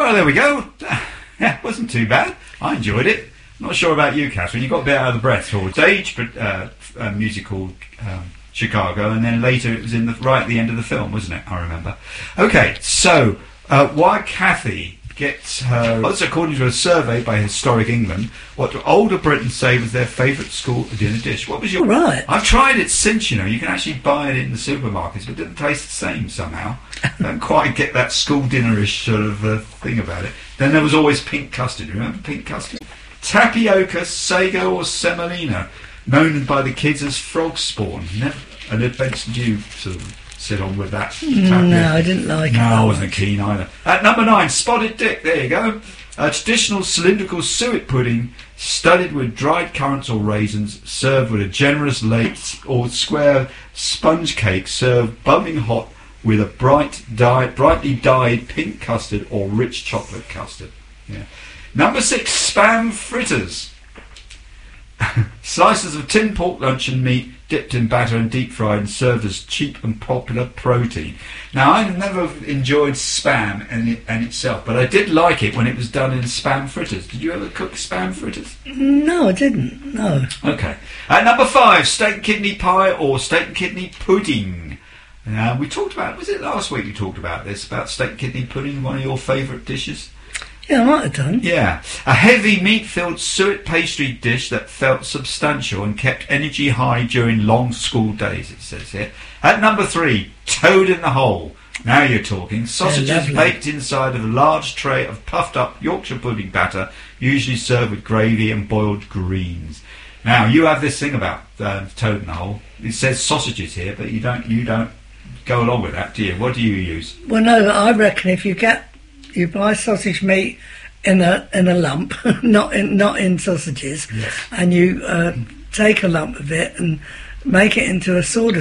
Well, there we go. Yeah, wasn't too bad. I enjoyed it. Not sure about you, Catherine. You got a bit out of the breath for stage musical Chicago, and then later it was right at the end of the film, wasn't it? I remember. Okay, so why Kathy gets her... That's according to a survey by Historic England. What do older Britons say was their favourite school dinner dish? What was your... Right. I've tried it since, you know. You can actually buy it in the supermarkets, but it doesn't taste the same somehow. Don't quite get that school dinnerish sort of thing about it. Then there was always pink custard. Remember pink custard? Tapioca, sago or semolina, known by the kids as frog spawn. Never an adventure you sort of sit on with that. No, I didn't like it. No, I wasn't keen either. At number 9, spotted dick. There you go. A traditional cylindrical suet pudding studded with dried currants or raisins, served with a generous late or square sponge cake, served bubbling hot with a brightly dyed pink custard or rich chocolate custard. Yeah. Number 6, spam fritters. Slices of tinned pork luncheon meat dipped in batter and deep fried and served as cheap and popular protein. Now, I never enjoyed spam in itself, but I did like it when it was done in spam fritters. Did you ever cook spam fritters? No, I didn't. No. Okay. At number 5, steak and kidney pie or steak and kidney pudding. We talked about, was it last week we talked about this, about steak and kidney pudding, one of your favourite dishes? Yeah, I might have done. Yeah. A heavy meat-filled suet pastry dish that felt substantial and kept energy high during long school days, it says here. At number 3, toad in the hole. Now you're talking. Sausages baked inside of a large tray of puffed-up Yorkshire pudding batter, usually served with gravy and boiled greens. Now, you have this thing about toad in the hole. It says sausages here, but you don't go along with that, do you? What do you use? Well, no, I reckon if you buy sausage meat in a lump, not in sausages, yes. and you take a lump of it and make it into a sort of